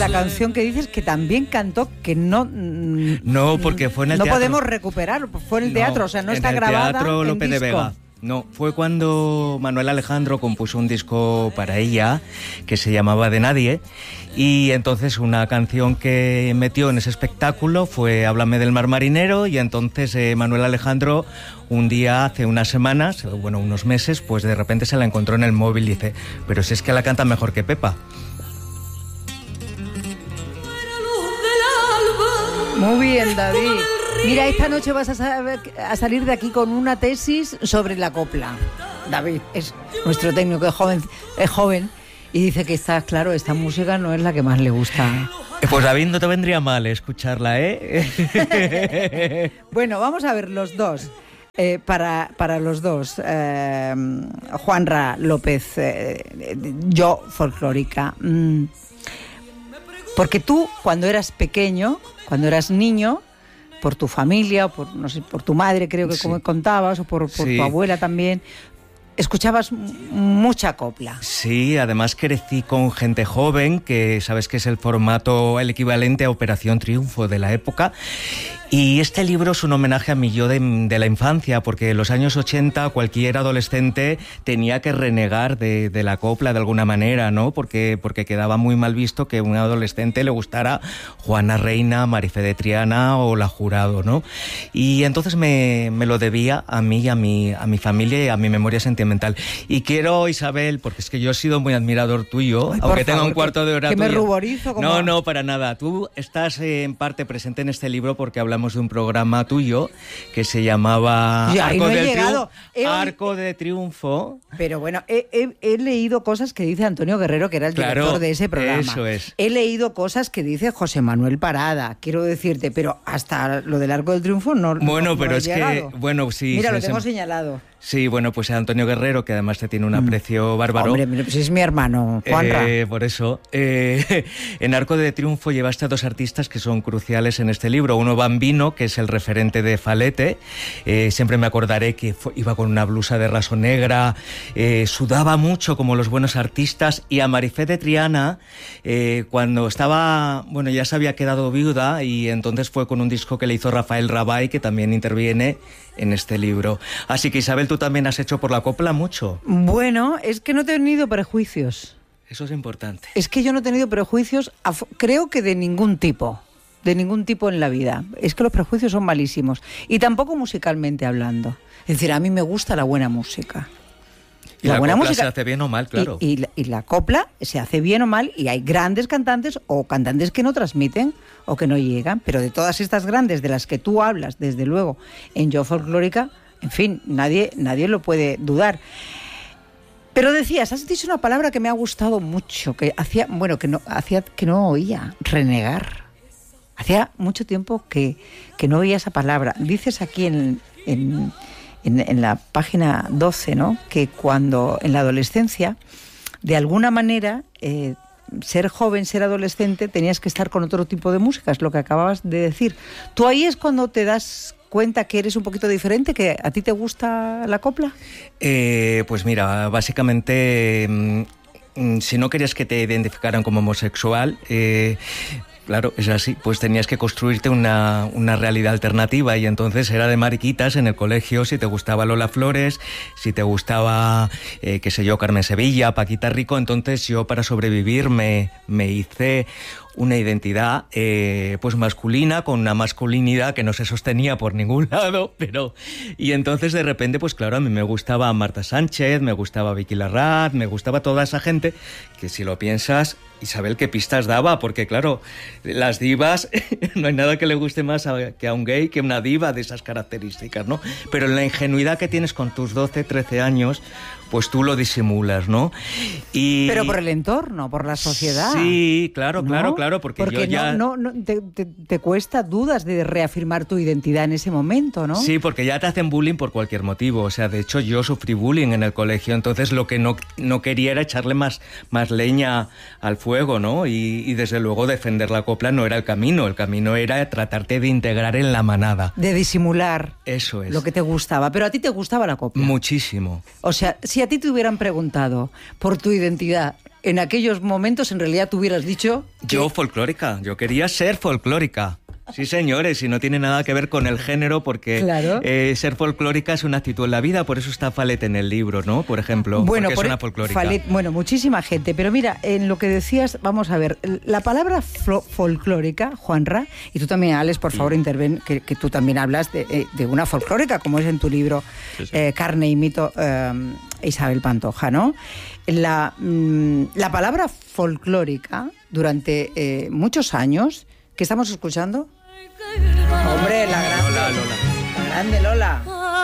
La canción que dices que también cantó, que no porque fue en el no teatro. podemos recuperar, fue en el teatro, o sea, no está grabada en el Teatro Lope de Vega. No, fue cuando Manuel Alejandro compuso un disco para ella que se llamaba De Nadie, y entonces una canción que metió en ese espectáculo fue Háblame del mar marinero, y entonces Manuel Alejandro un día, hace unas semanas, unos meses, pues de repente se la encontró en el móvil y dice, pero si es que la canta mejor que Pepa. Muy bien, David. Mira, esta noche vas a salir de aquí con una tesis sobre la copla. David es nuestro técnico, es joven y dice que claro, esta música no es la que más le gusta. Pues David, no te vendría mal escucharla, ¿eh? Bueno, vamos a ver los dos. Para los dos, Juanra López, yo folclórica. Porque tú, cuando eras pequeño, cuando eras niño, por tu familia, por tu madre, creo que como contabas, o por tu abuela también, escuchabas mucha copla. Sí, además crecí con gente joven, que sabes que es el equivalente a Operación Triunfo de la época. Y este libro es un homenaje a mi yo de la infancia, porque en los años 80 cualquier adolescente tenía que renegar de la copla de alguna manera, ¿no? Porque quedaba muy mal visto que a un adolescente le gustara Juana Reina, Marife de Triana o La Jurado, ¿no? Y entonces me lo debía a mí, a mi familia y a mi memoria sentimental. Y quiero, Isabel, porque es que yo he sido muy admirador tuyo, aunque tenga un cuarto de hora que tuyo. Me ruborizo. No, para nada. Tú estás en parte presente en este libro porque hablamos de un programa tuyo que se llamaba Arco de Triunfo. Pero bueno, he leído cosas que dice Antonio Guerrero, que era el director de ese programa. Eso es. He leído cosas que dice José Manuel Parada, quiero decirte, pero hasta lo del Arco del Triunfo no. Bueno, pero es que sí. Mira, lo tengo señalado. Sí, bueno, pues Antonio Guerrero, que además te tiene un aprecio bárbaro. Hombre, pues es mi hermano, Juanra. Por eso. En Arco de Triunfo llevaste a dos artistas que son cruciales en este libro. Uno, Bambino, que es el referente de Falete. Siempre me acordaré que iba con una blusa de raso negra, sudaba mucho como los buenos artistas. Y a Marifé de Triana, cuando estaba, ya se había quedado viuda, y entonces fue con un disco que le hizo Rafael Rabay, que también interviene en este libro. Así que, Isabel, tú también has hecho por la copla mucho. Bueno, es que no he tenido prejuicios. Eso es importante. Es que yo no he tenido prejuicios, creo que de ningún tipo en la vida. Es que los prejuicios son malísimos. Y tampoco musicalmente hablando. Es decir, a mí me gusta la buena música. Y la buena música se hace bien o mal, claro. Y la copla se hace bien o mal, y hay grandes cantantes o cantantes que no transmiten o que no llegan, pero de todas estas grandes de las que tú hablas, desde luego, en Yo Folclórica, en fin, nadie lo puede dudar. Pero decías, has dicho una palabra que me ha gustado mucho, que que no oía, renegar. Hacía mucho tiempo que no oía esa palabra. Dices aquí en la página 12, ¿no?, que cuando en la adolescencia, de alguna manera, ser joven, ser adolescente, tenías que estar con otro tipo de música, es lo que acababas de decir. ¿Tú ahí es cuando te das cuenta que eres un poquito diferente, que a ti te gusta la copla? Pues mira, básicamente, si no querías que te identificaran como homosexual, claro, es así, pues tenías que construirte una realidad alternativa, y entonces era de mariquitas en el colegio si te gustaba Lola Flores, si te gustaba, Carmen Sevilla, Paquita Rico. Entonces yo, para sobrevivir, me hice una identidad pues masculina, con una masculinidad que no se sostenía por ningún lado, y entonces de repente, pues claro, a mí me gustaba Marta Sánchez, me gustaba Vicky Larraz, me gustaba toda esa gente que, si lo piensas, Isabel, qué pistas daba, porque claro, las divas, no hay nada que le guste más que a un gay que una diva de esas características, ¿no? Pero en la ingenuidad que tienes con tus 12, 13 años, pues tú lo disimulas, ¿no? Pero por el entorno, por la sociedad. Sí, claro, ¿no? claro, porque yo ya... te cuesta dudas de reafirmar tu identidad en ese momento, ¿no? Sí, porque ya te hacen bullying por cualquier motivo. O sea, de hecho, yo sufrí bullying en el colegio, entonces lo que no quería era echarle más leña al fuego fuego, ¿no? Y desde luego defender la copla no era el camino era tratarte de integrar en la manada. De disimular. Eso es. Lo que te gustaba. Pero a ti te gustaba la copla. Muchísimo. O sea, si a ti te hubieran preguntado por tu identidad en aquellos momentos, en realidad tú hubieras dicho... Yo folclórica, yo quería ser folclórica. Sí, señores, y no tiene nada que ver con el género, porque claro. Ser folclórica es una actitud en la vida, por eso está Falet en el libro, ¿no? Por ejemplo, bueno, porque es una folclórica. Falet, bueno, muchísima gente, pero mira, en lo que decías, vamos a ver, la palabra folclórica, Juanra, y tú también, Alex, por favor, interven, que tú también hablas de una folclórica, como es en tu libro, sí. Carne y mito, Isabel Pantoja, ¿no? La palabra folclórica, durante muchos años, ¿qué estamos escuchando? Hombre, la grande Lola. La grande Lola.